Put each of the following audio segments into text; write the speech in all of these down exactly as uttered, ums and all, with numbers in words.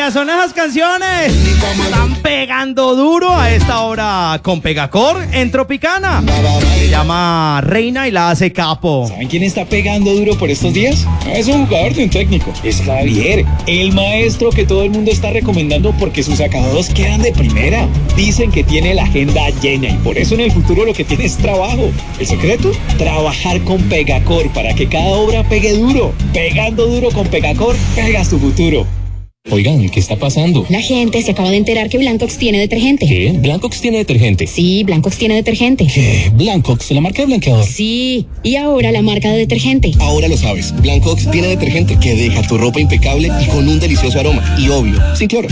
Oiga, son esas canciones. Están pegando duro a esta hora con Pegacor en Tropicana. Se llama Reina y la hace Capo. ¿Saben quién está pegando duro por estos días? Es un jugador de un técnico. Es Javier, el maestro que todo el mundo está recomendando porque sus acabados quedan de primera. Dicen que tiene la agenda llena y por eso en el futuro lo que tiene es trabajo. ¿El secreto? Trabajar con Pegacor para que cada obra pegue duro. Pegando duro con Pegacor, pegas tu futuro. Oigan, ¿qué está pasando? La gente se acaba de enterar que Blancox tiene detergente. ¿Qué? ¿Blancox tiene detergente? Sí, Blancox tiene detergente. ¿Qué? ¿Blancox, la marca de blanqueador? Sí, y ahora la marca de detergente. Ahora lo sabes, Blancox tiene detergente que deja tu ropa impecable y con un delicioso aroma. Y obvio, sin cloro.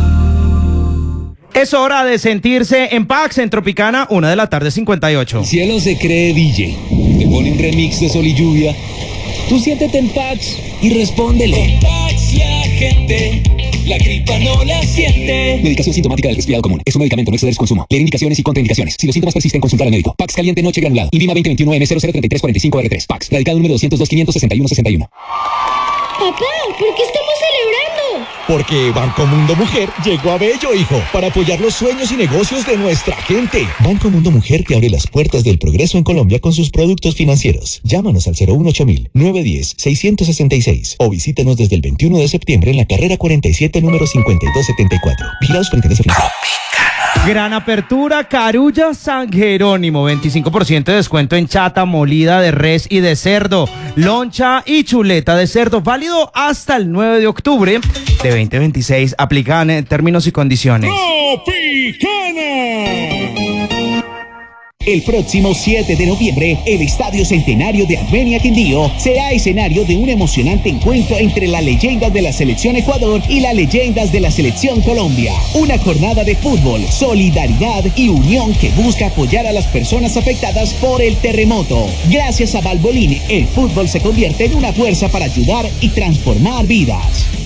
Es hora de sentirse en Pax en Tropicana, una de la tarde, cincuenta y ocho. El cielo se cree D J. Te pone un remix de Sol y Lluvia. Tú siéntete en Pax y respóndele. Pax la gente, la gripa no la siente. Medicación sintomática del resfriado común. Es un medicamento, no exceder su consumo. Leer indicaciones y contraindicaciones. Si los síntomas persisten, consultar al médico. Pax caliente noche granulado. INVIMA veinte veintiuno M cero cero treinta y tres cuarenta y cinco R tres. Pax. Radicado número doscientos dos quinientos sesenta y uno sesenta y uno. Papá, ¿por qué estamos celebrando? Porque Banco Mundo Mujer llegó a Bello, hijo, para apoyar los sueños y negocios de nuestra gente. Banco Mundo Mujer te abre las puertas del progreso en Colombia con sus productos financieros. Llámanos al cero uno ocho mil, nueve uno cero, seis seis seis o visítenos desde el veintiuno de septiembre en la carrera cuarenta y siete, número cincuenta y dos setenta y cuatro. Vigilados por Superintendencia Financiera. Gran apertura, Carulla San Jerónimo, veinticinco por ciento de descuento en chata molida de res y de cerdo, loncha y chuleta de cerdo, válido hasta el nueve de octubre de veinte veintiséis. Aplican en términos y condiciones. ¡Tropicana! El próximo siete de noviembre, el Estadio Centenario de Armenia Quindío será escenario de un emocionante encuentro entre las leyendas de la Selección Ecuador y las leyendas de la Selección Colombia. Una jornada de fútbol, solidaridad y unión que busca apoyar a las personas afectadas por el terremoto. Gracias a Valvoline, el fútbol se convierte en una fuerza para ayudar y transformar vidas.